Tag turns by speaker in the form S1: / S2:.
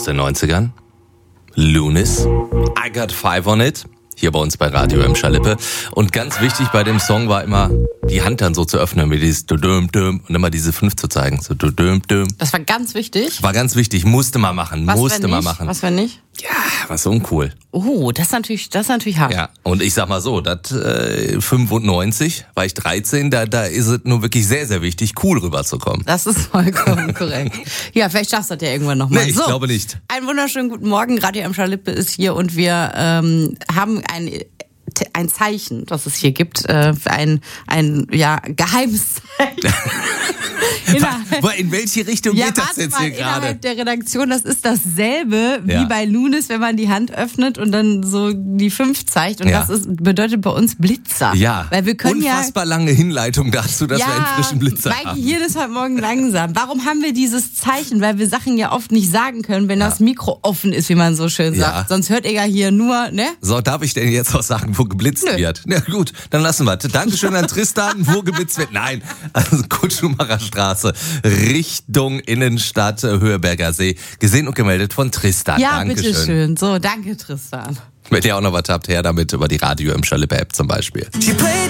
S1: den 90ern. Lunis, I Got Five on It. Hier bei uns bei Radio M. Schalippe. Und ganz wichtig bei dem Song war immer, die Hand dann so zu öffnen, mit dieses Düm und immer diese 5 zu zeigen. So Düm.
S2: Das war ganz wichtig.
S1: War ganz wichtig, musste mal machen,
S2: Was, wenn nicht?
S1: Ja, war so uncool.
S2: Oh, das ist natürlich hart.
S1: Ja, und ich sag mal so, das 95, war ich 13, da ist es nur wirklich sehr, sehr wichtig, cool rüberzukommen.
S2: Das ist vollkommen korrekt. Ja, vielleicht schaffst du das ja irgendwann nochmal.
S1: Nee, ich glaube nicht.
S2: Einen wunderschönen guten Morgen, Radio M. Schalippe ist hier und wir haben ein Zeichen, das es hier gibt, ein geheimes Zeichen.
S1: In welche Richtung geht das jetzt hier gerade?
S2: Innerhalb der Redaktion, das ist dasselbe wie bei Lunis, wenn man die Hand öffnet und dann so die 5 zeigt. Und das bedeutet bei uns Blitzer.
S1: Ja,
S2: weil wir können
S1: unfassbar lange Hinleitung dazu, dass wir einen frischen Blitzer haben.
S2: Mein Gehirn ist heute Morgen langsam. Warum haben wir dieses Zeichen? Weil wir Sachen ja oft nicht sagen können, wenn das Mikro offen ist, wie man so schön sagt.
S1: Ja.
S2: Sonst hört ihr ja hier nur, ne?
S1: So, darf ich denn jetzt auch sagen, wo geblitzt wird? Na gut, dann lassen wir es. Dankeschön an Tristan, wo geblitzt wird. Nein, also Kurt-Schumacher Straße, Richtung Innenstadt, Höheberger See. Gesehen und gemeldet von Tristan.
S2: Ja,
S1: Dankeschön.
S2: bitteschön. So, danke Tristan.
S1: Wenn ihr auch noch was habt, her damit über die Radio im Schalippe App zum Beispiel.